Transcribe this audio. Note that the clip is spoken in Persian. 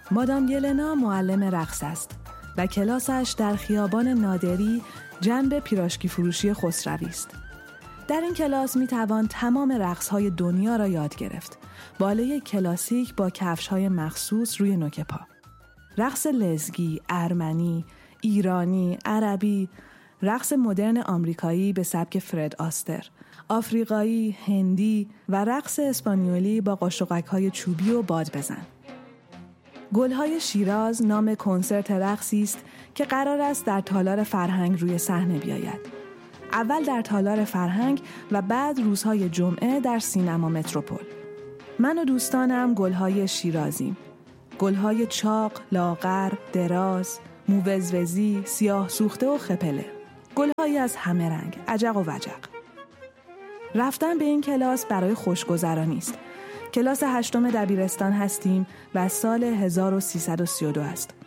مادام یلنا معلم رقص است و کلاسش در خیابان نادری جنب پیراشکی فروشی خسروی است. در این کلاس می توان تمام رقص‌های دنیا را یاد گرفت. بالای کلاسیک با کفش‌های مخصوص روی نوک پا. رقص لزگی، ارمنی، ایرانی، عربی، رقص مدرن آمریکایی به سبک فرد آستر، آفریقایی، هندی و رقص اسپانیولی با قاشقک‌های چوبی و باد بزن. گل‌های شیراز نام کنسرت رقصی است که قرار است در تالار فرهنگ روی صحنه بیاید. اول در تالار فرهنگ و بعد روزهای جمعه در سینما متروپول. من و دوستانم گل‌های شیرازیم. گل‌های چاق، لاغر، دراز، موزوزی، سیاه سوخته و خپله. گل‌هایی از همه رنگ، عجق و وجق. رفتن به این کلاس برای خوشگذرانی است. کلاس 8 دبیرستان هستیم و سال 1332 است.